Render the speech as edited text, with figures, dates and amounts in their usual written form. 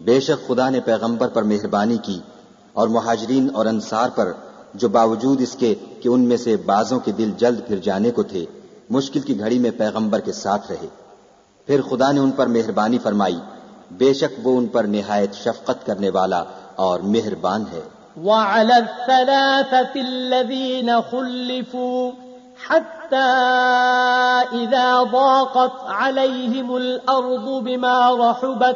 बेशक खुदा ने पैगंबर पर मेहरबानी की और मुहाजिरीन और अंसार पर, जो बावजूद इसके कि उनमें से बाजों के दिल जल्द फिर जाने को थे, मुश्किल की घड़ी में पैगंबर के साथ रहे। फिर खुदा ने उन पर मेहरबानी फरमाई, बेशक वो उन पर निहायत शफकत करने वाला और मेहरबान है। वअला अल-थलाथतिल्लज़ीना खुल्लिफू हत्ता इज़ा ज़ाक़त अलैहिमुल अर्दु बिमा रहुबत